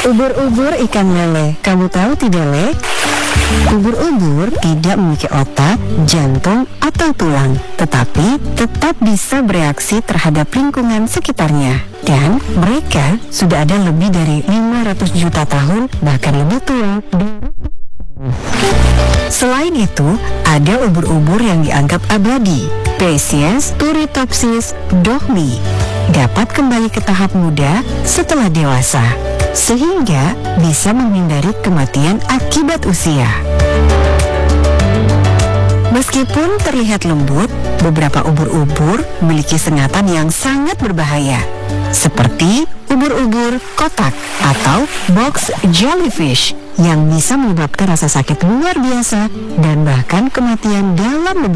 Ubur-ubur ikan lele. Kamu tahu tidak, Le? Ubur-ubur tidak memiliki otak, jantung, atau tulang, tetapi tetap bisa bereaksi terhadap lingkungan sekitarnya. Dan mereka sudah ada lebih dari 500 juta tahun, bahkan lebih tua. Selain itu, ada ubur-ubur yang dianggap abadi. Spesies Turritopsis dohmi dapat kembali ke tahap muda setelah dewasa, sehingga bisa menghindari kematian akibat usia. Meskipun terlihat lembut, beberapa ubur-ubur memiliki sengatan yang sangat berbahaya, seperti ubur-ubur kotak atau box jellyfish yang bisa menyebabkan rasa sakit luar biasa dan bahkan kematian dalam beberapa